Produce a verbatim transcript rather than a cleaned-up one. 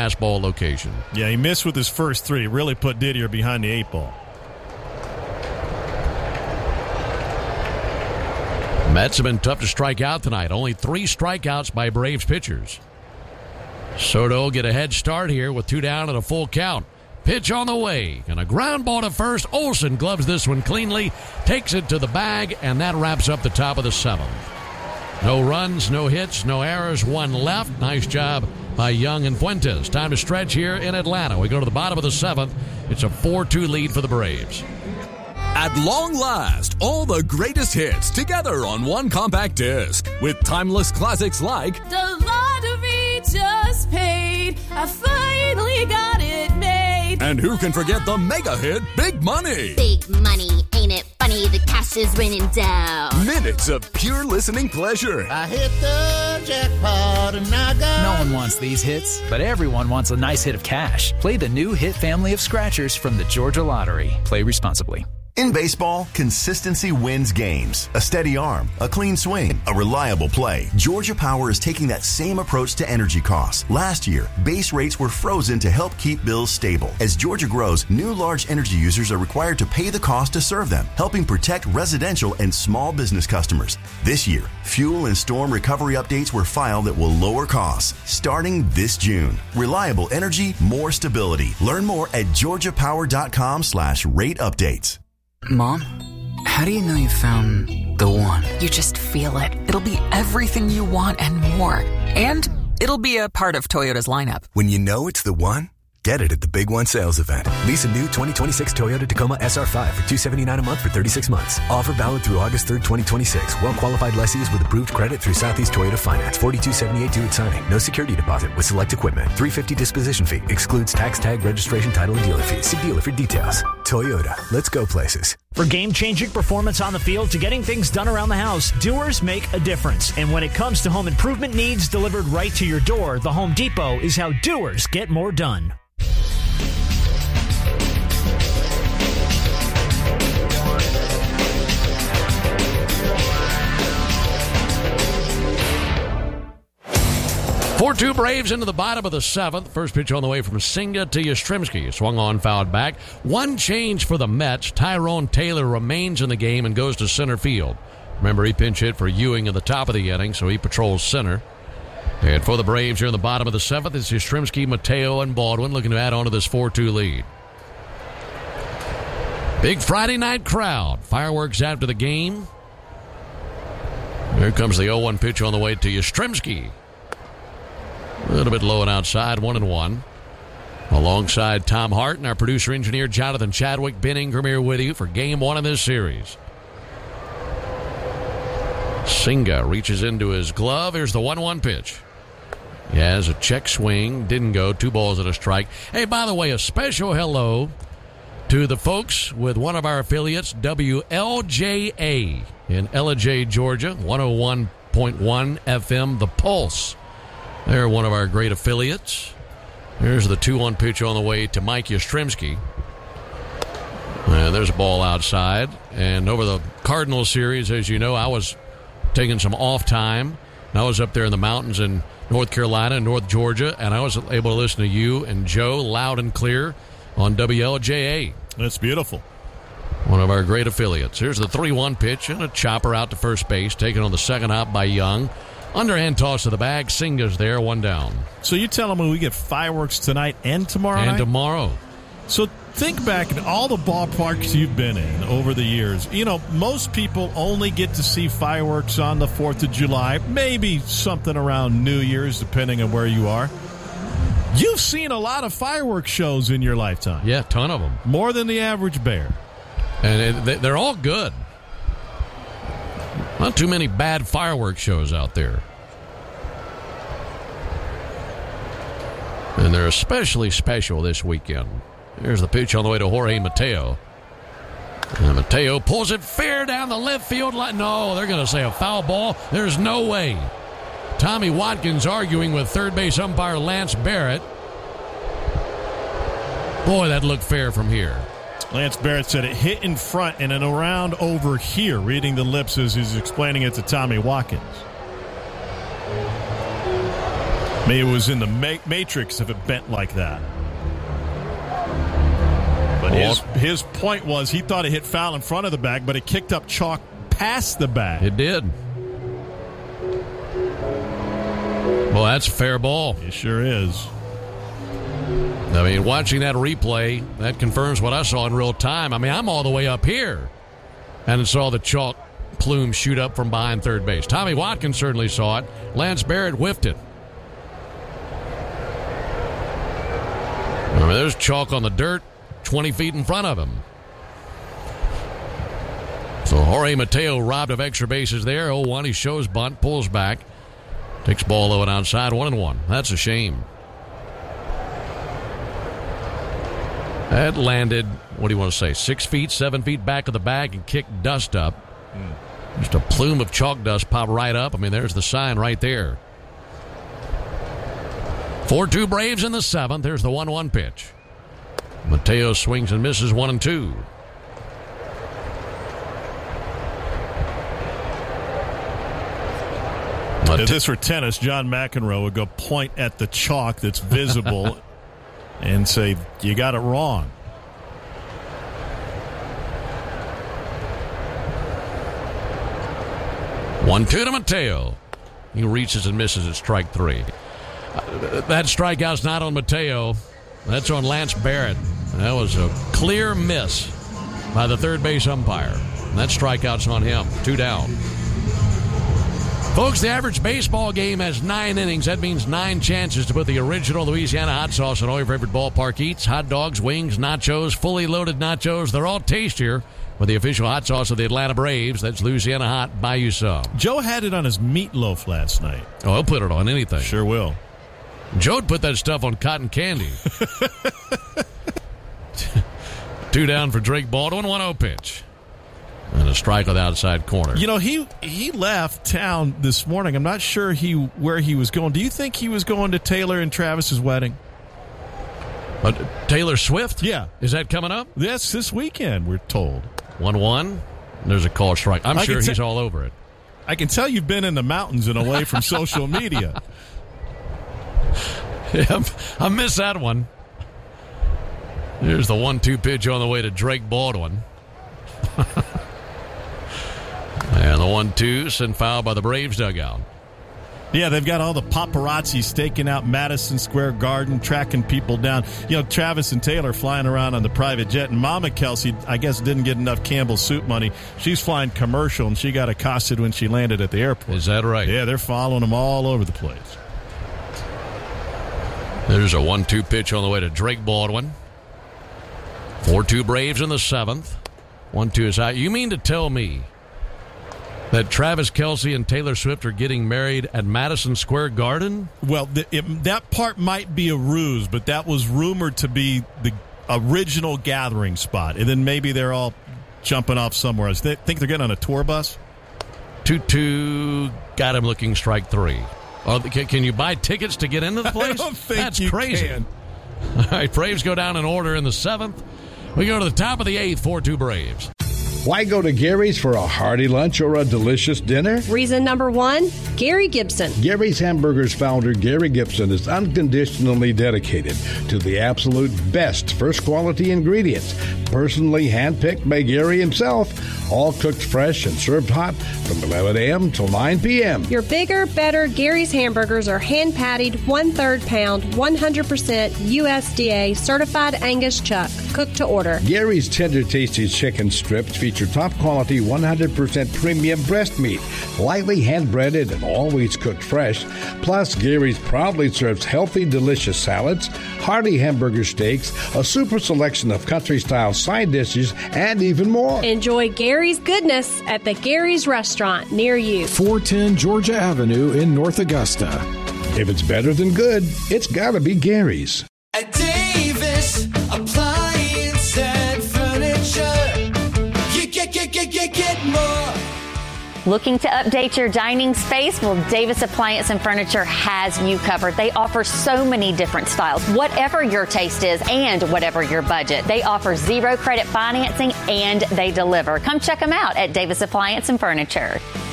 fastball location. Yeah, he missed with his first three. Really put Didier behind the eight ball. Mets have been tough to strike out tonight. Only three strikeouts by Braves pitchers. Soto get a head start here with two down and a full count. Pitch on the way, and a ground ball to first. Olsen gloves this one cleanly, takes it to the bag, and that wraps up the top of the seventh. No runs, no hits, no errors, one left. Nice job by Young and Fuentes. Time to stretch here in Atlanta. We go to the bottom of the seventh. It's a four two lead for the Braves. At long last, all the greatest hits together on one compact disc with timeless classics like The Lottery Just Paid. I finally got it made. And who can forget the mega hit Big Money? Big money, ain't it funny? The cash is raining down. Minutes of pure listening pleasure. I hit the jackpot and I got... No one wants these hits, but everyone wants a nice hit of cash. Play the new hit family of scratchers from the Georgia Lottery. Play responsibly. In baseball, consistency wins games. A steady arm, a clean swing, a reliable play. Georgia Power is taking that same approach to energy costs. Last year, base rates were frozen to help keep bills stable. As Georgia grows, new large energy users are required to pay the cost to serve them, helping protect residential and small business customers. This year, fuel and storm recovery updates were filed that will lower costs starting this June. Reliable energy, more stability. Learn more at georgia power dot com slash rate updates. Mom, how do you know you found the one? You just feel it. It'll be everything you want and more. And it'll be a part of Toyota's lineup. When you know it's the one, get it at the Big One sales event. Lease a new twenty twenty-six Toyota Tacoma S R five for two hundred seventy-nine dollars a month for thirty-six months. Offer valid through August third, twenty twenty-six. Well-qualified lessees with approved credit through Southeast Toyota Finance. forty-two seventy-eight due at signing. No security deposit with select equipment. three hundred fifty dollars disposition fee. Excludes tax, tag, registration, title, and dealer fees. See dealer for details. Toyota. Let's go places. For game-changing performance on the field to getting things done around the house, Doers make a difference. And when it comes to home improvement needs delivered right to your door, the Home Depot is how Doers get more done. four two Braves into the bottom of the seventh. First pitch on the way from Senga to Yastrzemski. Swung on, fouled back. One change for the Mets. Tyrone Taylor remains in the game and goes to center field. Remember, he pinch hit for Ewing at the top of the inning, so he patrols center. And for the Braves here in the bottom of the seventh, it's Yastrzemski, Mateo, and Baldwin looking to add on to this four two lead. Big Friday night crowd. Fireworks after the game. Here comes the oh one pitch on the way to Yastrzemski. A little bit low and outside, one and one. Alongside Tom Hart and our producer-engineer Jonathan Chadwick, Ben Ingram here with you for game one of this series. Senga reaches into his glove. Here's the one one pitch. He has a check swing. Didn't go. Two balls and a strike. Hey, by the way, a special hello to the folks with one of our affiliates, W L J A in Ellijay, Georgia, one oh one point one F M, The Pulse. They're one of our great affiliates. Here's the two one pitch on the way to Mike Yastrzemski. And there's a ball outside. And over the Cardinals series, as you know, I was taking some off time. I was up there in the mountains in North Carolina and North Georgia, and I was able to listen to you and Joe loud and clear on W L J A. That's beautiful. One of our great affiliates. Here's the three one pitch and a chopper out to first base, taken on the second hop by Young. Underhand toss to the bag. Senga's there, one down. So you tell them we get fireworks tonight and tomorrow and night? And tomorrow. So think back at all the ballparks you've been in over the years. You know, most people only get to see fireworks on the fourth of July, maybe something around New Year's, depending on where you are. You've seen a lot of fireworks shows in your lifetime. Yeah, a ton of them. More than the average bear. And it, they're all good. Not too many bad fireworks shows out there. And they're especially special this weekend. Here's the pitch on the way to Jorge Mateo. And Mateo pulls it fair down the left field line. No, they're going to say a foul ball. There's no way. Tommy Watkins arguing with third base umpire Lance Barrett. Boy, that looked fair from here. Lance Barrett said it hit in front and then around over here, reading the lips as he's explaining it to Tommy Watkins. Maybe it was in the ma- Matrix if it bent like that. But his, his point was he thought it hit foul in front of the bag, but it kicked up chalk past the bag. It did. Well, that's a fair ball. It sure is. I mean, watching that replay, that confirms what I saw in real time. I mean, I'm all the way up here and saw the chalk plume shoot up from behind third base. Tommy Watkins certainly saw it. Lance Barrett whiffed it. I mean, there's chalk on the dirt twenty feet in front of him. So Jorge Mateo robbed of extra bases there. oh one, he shows bunt, pulls back. Takes ball low and outside, one and one. That's a shame. That landed, what do you want to say, six feet, seven feet back of the bag and kicked dust up. Mm. Just a plume of chalk dust popped right up. I mean, there's the sign right there. four two Braves in the seventh. There's the one one pitch. Mateo swings and misses one and two. If this were tennis, John McEnroe would go point at the chalk that's visible and say, you got it wrong. one two to Mateo. He reaches and misses at strike three. Uh, that strikeout's not on Mateo. That's on Lance Barrett. That was a clear miss by the third base umpire. And that strikeout's on him. Two down. Folks, the average baseball game has nine innings. That means nine chances to put the original Louisiana hot sauce on all your favorite ballpark eats. Hot dogs, wings, nachos, fully loaded nachos. They're all tastier with the official hot sauce of the Atlanta Braves. That's Louisiana Hot. Buy you some. Joe had it on his meatloaf last night. Oh, he'll put it on anything. Sure will. Joe'd put that stuff on cotton candy. Two down for Drake Baldwin. one oh pitch. And a strike with outside corner. You know, he he left town this morning. I'm not sure he where he was going. Do you think he was going to Taylor and Travis's wedding? Uh, Taylor Swift? Yeah. Is that coming up? Yes, this weekend, we're told. one one. There's a call strike. I'm I sure he's t- all over it. I can tell you've been in the mountains and away from social media. Yeah, I missed that one. Here's the one two pitch on the way to Drake Baldwin. And the one two sent foul by the Braves dugout. Yeah, they've got all the paparazzi staking out Madison Square Garden, tracking people down. You know, Travis and Taylor flying around on the private jet, and Mama Kelsey, I guess, didn't get enough Campbell's soup money. She's flying commercial, and she got accosted when she landed at the airport. Is that right? Yeah, they're following them all over the place. There's a one two pitch on the way to Drake Baldwin. four two Braves in the seventh. one two is out. You mean to tell me that Travis Kelce and Taylor Swift are getting married at Madison Square Garden? Well, the, it, that part might be a ruse, but that was rumored to be the original gathering spot. And then maybe they're all jumping off somewhere else. They think they're getting on a tour bus? two two, got him looking strike three. Oh, can, can you buy tickets to get into the place? I don't think That's you crazy. can. All right, Braves go down in order in the seventh. We go to the top of the eighth, four two Braves. Why go to Gary's for a hearty lunch or a delicious dinner? Reason number one, Gary Gibson. Gary's Hamburgers founder Gary Gibson is unconditionally dedicated to the absolute best first quality ingredients, personally handpicked by Gary himself, all cooked fresh and served hot from eleven a.m. till nine p.m. Your bigger, better Gary's hamburgers are hand-patted, one-third pound, one hundred percent U S D A certified Angus chuck, cooked to order. Gary's tender, tasty chicken strips feature top-quality, one hundred percent premium breast meat, lightly hand-breaded and always cooked fresh. Plus, Gary's proudly serves healthy, delicious salads, hearty hamburger steaks, a super selection of country-style side dishes, and even more. Enjoy Gary's goodness at the Gary's Restaurant near you. four ten Georgia Avenue in North Augusta. If it's better than good, it's gotta be Gary's. At Davis Appliance and Furniture, you get, get, get, get, get more. Looking to update your dining space? Well, Davis Appliance and Furniture has you covered. They offer so many different styles, whatever your taste is and whatever your budget. They offer zero credit financing and they deliver. Come check them out at Davis Appliance and Furniture.